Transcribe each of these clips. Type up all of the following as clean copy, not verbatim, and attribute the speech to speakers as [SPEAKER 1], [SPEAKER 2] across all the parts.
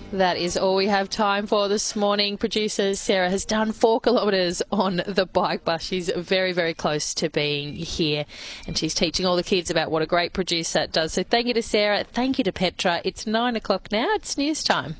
[SPEAKER 1] That is all we have time for this morning. Producer Sarah has done 4 kilometres on the bike bus. She's very, very close to being here, and she's teaching all the kids about what a great producer does. So thank you to Sarah. Thank you to Petra. It's 9 o'clock now. It's news time.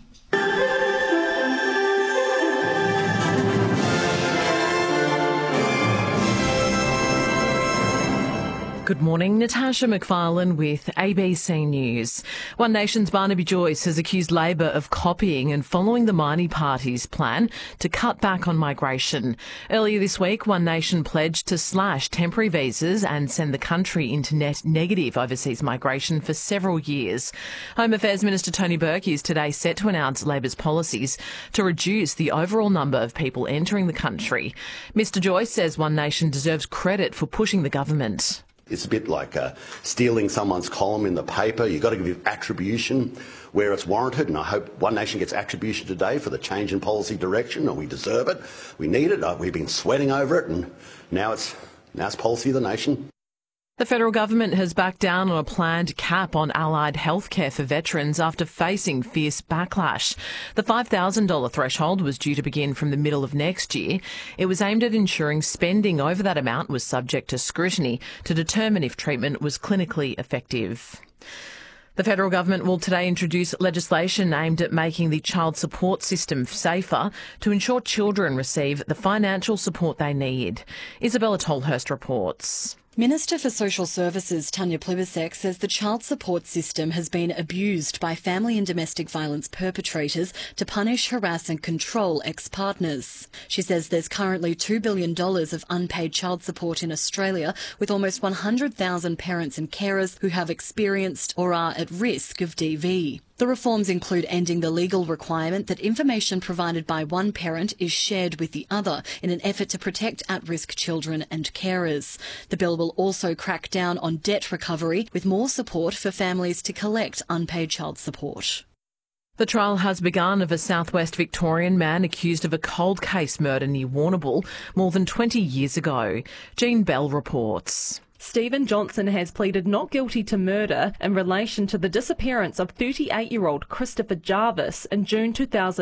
[SPEAKER 2] Good morning, Natasha McFarlane with ABC News. One Nation's Barnaby Joyce has accused Labor of copying and following the Miney Party's plan to cut back on migration. Earlier this week, One Nation pledged to slash temporary visas and send the country into net negative overseas migration for several years. Home Affairs Minister Tony Burke is today set to announce Labor's policies to reduce the overall number of people entering the country. Mr Joyce says One Nation deserves credit for pushing the government.
[SPEAKER 3] It's a bit like stealing someone's column in the paper. You've got to give attribution where it's warranted, and I hope One Nation gets attribution today for the change in policy direction, and we deserve it. We need it. We've been sweating over it, and now it's policy of the nation.
[SPEAKER 2] The federal government has backed down on a planned cap on allied healthcare for veterans after facing fierce backlash. The $5,000 threshold was due to begin from the middle of next year. It was aimed at ensuring spending over that amount was subject to scrutiny to determine if treatment was clinically effective. The federal government will today introduce legislation aimed at making the child support system safer to ensure children receive the financial support they need. Isabella Tolhurst reports.
[SPEAKER 4] Minister for Social Services Tanya Plibersek says the child support system has been abused by family and domestic violence perpetrators to punish, harass and control ex-partners. She says there's currently $2 billion of unpaid child support in Australia, with almost 100,000 parents and carers who have experienced or are at risk of DV. The reforms include ending the legal requirement that information provided by one parent is shared with the other in an effort to protect at-risk children and carers. The bill will also crack down on debt recovery, with more support for families to collect unpaid child support.
[SPEAKER 2] The trial has begun of a southwest Victorian man accused of a cold case murder near Warrnambool more than 20 years ago. Jean Bell reports.
[SPEAKER 5] Stephen Johnson has pleaded not guilty to murder in relation to the disappearance of 38-year-old Christopher Jarvis in June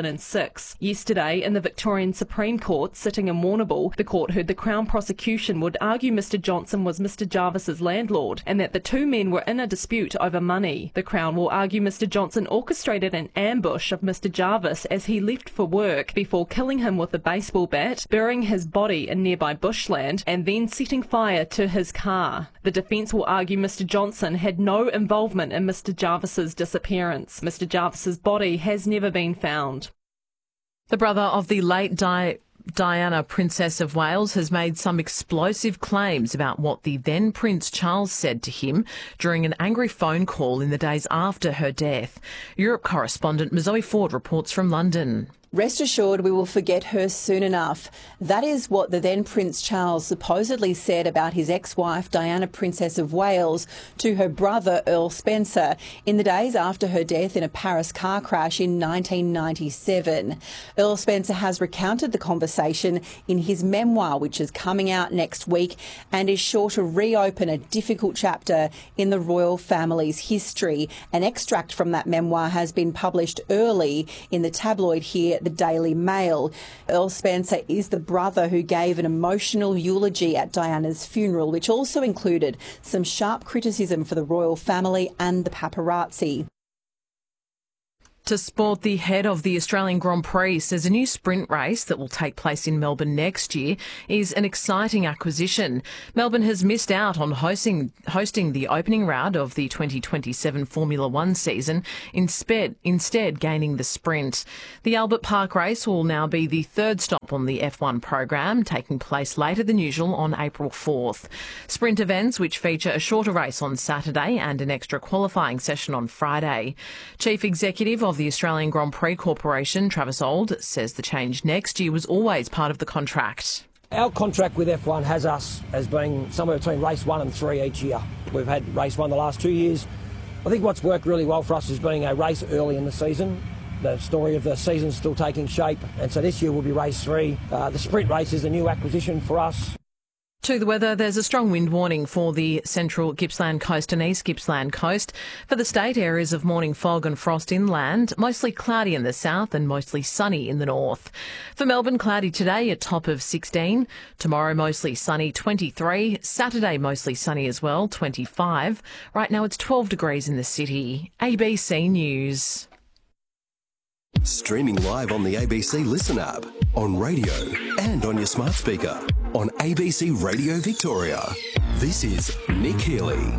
[SPEAKER 5] 2006. Yesterday, in the Victorian Supreme Court sitting in Warrnambool, the court heard the Crown prosecution would argue Mr Johnson was Mr Jarvis's landlord and that the two men were in a dispute over money. The Crown will argue Mr Johnson orchestrated an ambush of Mr Jarvis as he left for work before killing him with a baseball bat, burying his body in nearby bushland and then setting fire to his car. The defence will argue Mr Johnson had no involvement in Mr Jarvis's disappearance. Mr Jarvis's body has never been found.
[SPEAKER 2] The brother of the late Diana, Princess of Wales, has made some explosive claims about what the then Prince Charles said to him during an angry phone call in the days after her death. Europe correspondent Mazoe Ford reports from London.
[SPEAKER 6] Rest assured we will forget her soon enough. That is what the then Prince Charles supposedly said about his ex-wife Diana, Princess of Wales, to her brother Earl Spencer in the days after her death in a Paris car crash in 1997. Earl Spencer has recounted the conversation in his memoir, which is coming out next week and is sure to reopen a difficult chapter in the royal family's history. An extract from that memoir has been published early in the tabloid here, the Daily Mail. Earl Spencer is the brother who gave an emotional eulogy at Diana's funeral, which also included some sharp criticism for the royal family and the paparazzi.
[SPEAKER 2] To sport, the head of the Australian Grand Prix says a new sprint race that will take place in Melbourne next year is an exciting acquisition. Melbourne has missed out on hosting the opening round of the 2027 Formula One season, instead gaining the sprint. The Albert Park race will now be the third stop on the F1 program, taking place later than usual on April 4th. Sprint events, which feature a shorter race on Saturday and an extra qualifying session on Friday. Chief Executive of the Australian Grand Prix Corporation, Travis Auld, says the change next year was always part of the contract.
[SPEAKER 7] Our contract with F1 has us as being somewhere between race 1 and 3 each year. We've had race 1 the last 2 years. I think what's worked really well for us is being a race early in the season. The story of the season's still taking shape, and so this year will be race 3. The sprint race is a new acquisition for us.
[SPEAKER 2] To the weather, there's a strong wind warning for the central Gippsland coast and east Gippsland coast. For the state, areas of morning fog and frost inland, mostly cloudy in the south and mostly sunny in the north. For Melbourne, cloudy today, a top of 16. Tomorrow, mostly sunny, 23. Saturday, mostly sunny as well, 25. Right now, it's 12 degrees in the city. ABC News.
[SPEAKER 8] Streaming live on the ABC Listen app, on radio and on your smart speaker. On ABC Radio Victoria, this is Nick Healy.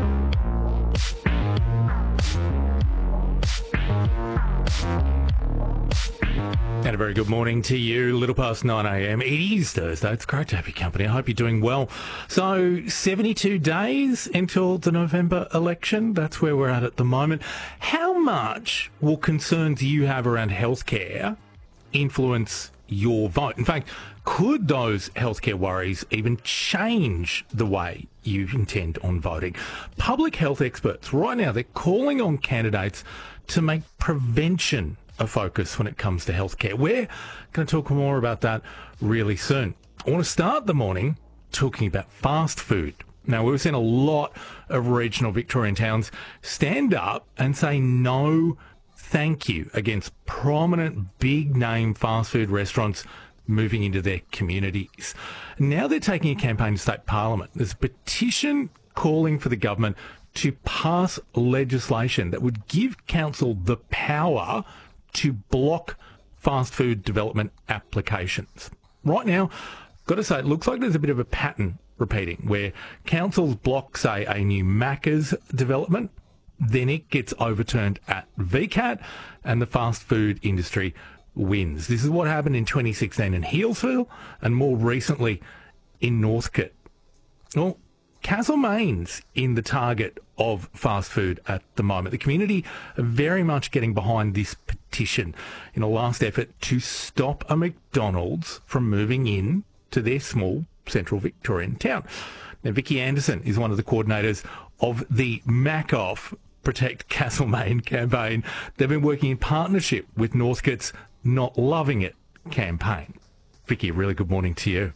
[SPEAKER 9] And a very good morning to you. Little past 9 a.m. It is Thursday. It's great to have your company. I hope you're doing well. So 72 days until the November election. That's where we're at the moment. How much will concerns you have around healthcare influence your vote? In fact, could those healthcare worries even change the way you intend on voting? Public health experts right now, they're calling on candidates to make prevention a focus when it comes to healthcare. We're going to talk more about that really soon. I want to start the morning talking about fast food. Now, we've seen a lot of regional Victorian towns stand up and say no thank you against prominent big-name fast food restaurants moving into their communities. Now they're taking a campaign to state parliament. There's a petition calling for the government to pass legislation that would give council the power to block fast food development applications. Right now, got to say, it looks like there's a bit of a pattern repeating where councils block, say, a new Macca's development, then it gets overturned at VCAT and the fast food industry wins. This is what happened in 2016 in Healesville and more recently in Northcote. Well, Castlemaine's in the target of fast food at the moment. The community are very much getting behind this petition in a last effort to stop a McDonald's from moving in to their small central Victorian town. Now, Vicky Anderson is one of the coordinators of the MacOff Protect Castlemaine campaign. They've been working in partnership with Northcote's Not Loving It campaign. Vicky, a really good morning to you.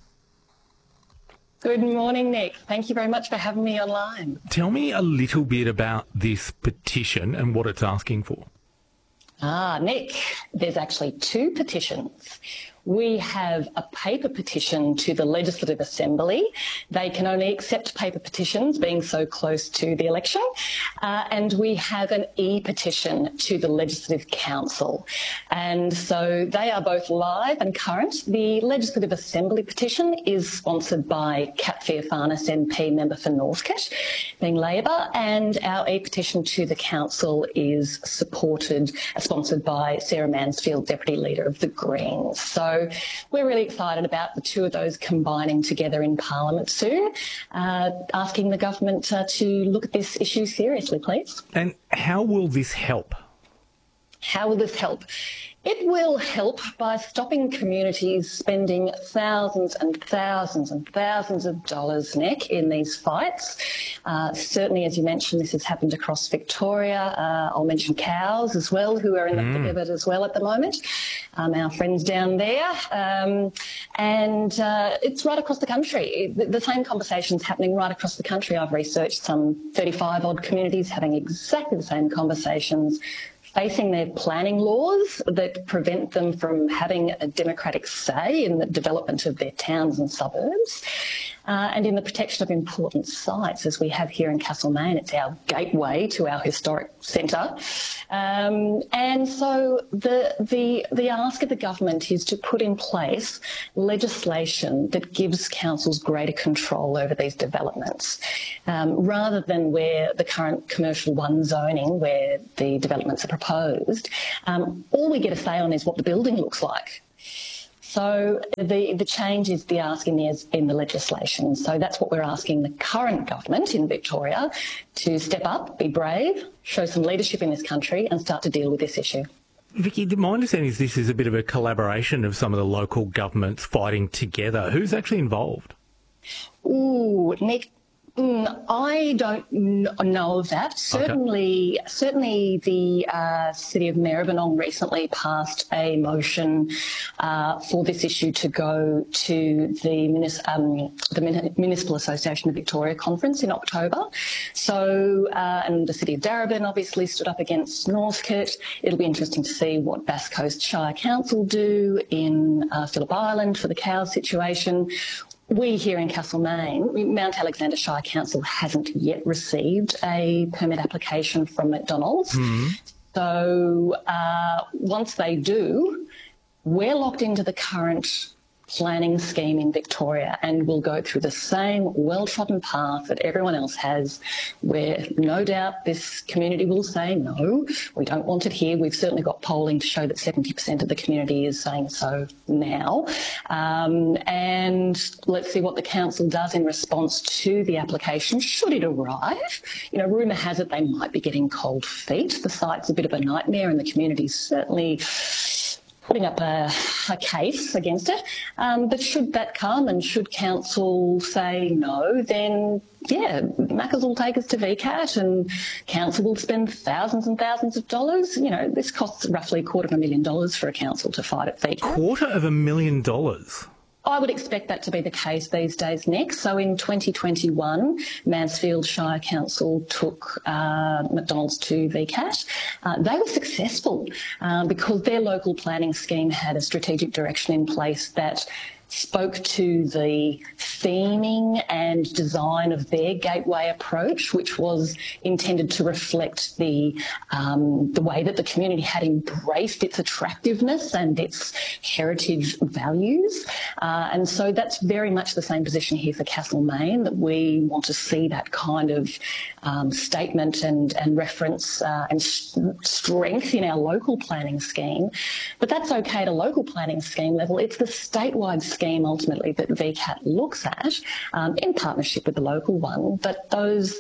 [SPEAKER 10] Good morning, Nick. Thank you very much for having me online.
[SPEAKER 9] Tell me a little bit about this petition and what it's asking for.
[SPEAKER 10] Nick, there's actually two petitions. We have a paper petition to the Legislative Assembly. They can only accept paper petitions being so close to the election. And we have an e-petition to the Legislative Council. And so they are both live and current. The Legislative Assembly petition is sponsored by Kat Theophanous MP, member for Northcote, being Labor, and our e-petition to the Council is sponsored by Sarah Mansfield, Deputy Leader of the Greens. So we're really excited about the two of those combining together in Parliament soon, asking the government to look at this issue seriously, please.
[SPEAKER 9] And how will this help?
[SPEAKER 10] How will this help? It will help by stopping communities spending thousands and thousands and thousands of dollars, Nick, in these fights. Certainly, as you mentioned, this has happened across Victoria. I'll mention cows as well, who are in the thick of it as well at the moment. Our friends down there. And it's right across the country. The same conversation's happening right across the country. I've researched some 35-odd communities having exactly the same conversations, facing their planning laws that prevent them from having a democratic say in the development of their towns and suburbs, and in the protection of important sites, as we have here in Castlemaine. It's our gateway to our historic centre. And so the ask of the government is to put in place legislation that gives councils greater control over these developments, rather than where the current commercial one zoning, where the developments are proposed, all we get a say on is what the building looks like. So the change is the ask in the legislation. So that's what we're asking the current government in Victoria to step up, be brave, show some leadership in this country and start to deal with this issue.
[SPEAKER 9] Vicky, my understanding is this is a bit of a collaboration of some of the local governments fighting together. Who's actually involved?
[SPEAKER 10] Ooh, Nick, I don't know of that. Certainly the City of Maribyrnong recently passed a motion for this issue to go to the Municipal Association of Victoria conference in October. So, and the City of Darebin obviously stood up against Northcote. It'll be interesting to see what Bass Coast Shire Council do in Phillip Island for the cows situation. We here in Castlemaine, Mount Alexander Shire Council hasn't yet received a permit application from McDonald's. So once they do, we're locked into the current planning scheme in Victoria, and we'll go through the same well-trodden path that everyone else has, where no doubt this community will say, no, we don't want it here. We've certainly got polling to show that 70% of the community is saying so now. And let's see what the council does in response to the application, should it arrive. You know, rumour has it they might be getting cold feet. The site's a bit of a nightmare, and the community's certainly putting up a case against it. But should that come, and should council say no, then yeah, Macca's will take us to VCAT, and council will spend thousands and thousands of dollars. You know, this costs roughly $250,000 for a council to fight at VCAT.
[SPEAKER 9] $250,000?
[SPEAKER 10] I would expect that to be the case these days, Nick. So in 2021, Mansfield Shire Council took McDonald's to VCAT. They were successful because their local planning scheme had a strategic direction in place that spoke to the theming and design of their gateway approach, which was intended to reflect the way that the community had embraced its attractiveness and its heritage values. And so that's very much the same position here for Castlemaine, that we want to see that kind of statement and reference and strength in our local planning scheme. But that's okay at a local planning scheme level. It's the statewide scheme ultimately that VCAT looks at in partnership with the local one. But those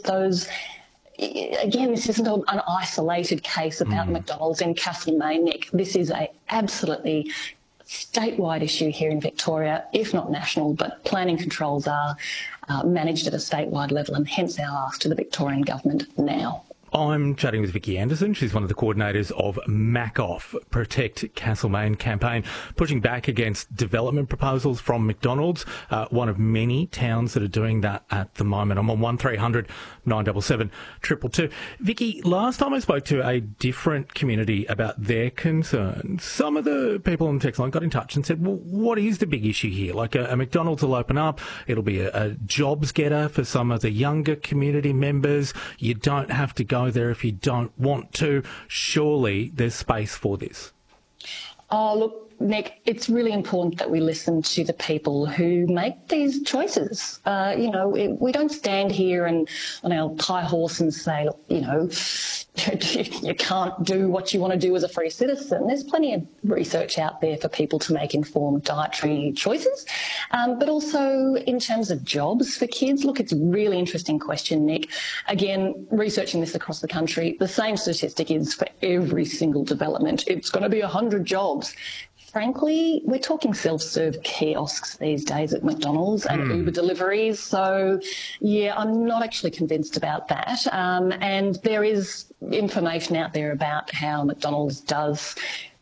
[SPEAKER 10] again, this isn't an isolated case about McDonald's in Castlemaine, Nick. This is a absolutely statewide issue here in Victoria, if not national, but planning controls are managed at a statewide level, and hence our ask to the Victorian government now.
[SPEAKER 9] I'm chatting with Vicky Anderson. She's one of the coordinators of MacOff, Protect Castlemaine campaign, pushing back against development proposals from McDonald's, one of many towns that are doing that at the moment. I'm on 1300 977 222. Vicky, last time I spoke to a different community about their concerns, some of the people on the text line got in touch and said, well, what is the big issue here? Like a McDonald's will open up, it'll be a jobs getter for some of the younger community members. You don't have to go there if you don't want to. Surely there's space for this.
[SPEAKER 10] Oh, look, Nick, it's really important that we listen to the people who make these choices. We don't stand here and on our high horse and say, you can't do what you want to do as a free citizen. There's plenty of research out there for people to make informed dietary choices. But also in terms of jobs for kids, look, it's a really interesting question, Nick. Again, researching this across the country, the same statistic is for every single development. It's going to be 100 jobs. Frankly, we're talking self-serve kiosks these days at McDonald's and Uber deliveries. So, yeah, I'm not actually convinced about that. And there is information out there about how McDonald's does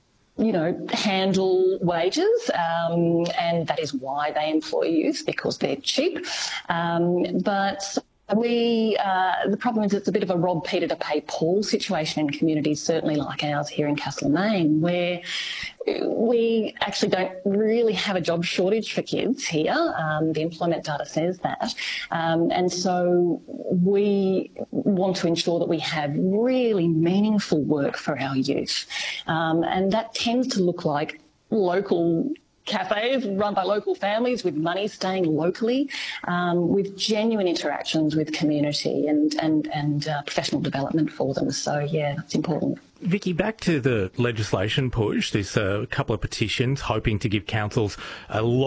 [SPEAKER 10] handle wages, and that is why they employ youth, because they're cheap. But the problem is it's a bit of a rob Peter to pay Paul situation in communities, certainly like ours here in Castlemaine, where we actually don't really have a job shortage for kids here. The employment data says that. And so we want to ensure that we have really meaningful work for our youth. And that tends to look like local cafes run by local families with money staying locally, with genuine interactions with community and professional development for them. So, yeah, it's important.
[SPEAKER 9] Vicky, back to the legislation push. There's a couple of petitions hoping to give councils a lot